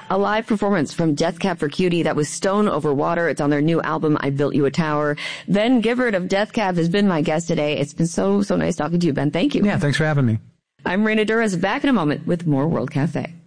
A live performance from Death Cab for Cutie. That was Stone Over Water. It's on their new album, I Built You a Tower. Ben Gibbard of Death Cab has been my guest today. It's been so nice talking to you, Ben. Thank you. Yeah, thanks for having me. I'm Raina Douras, back in a moment with more World Cafe.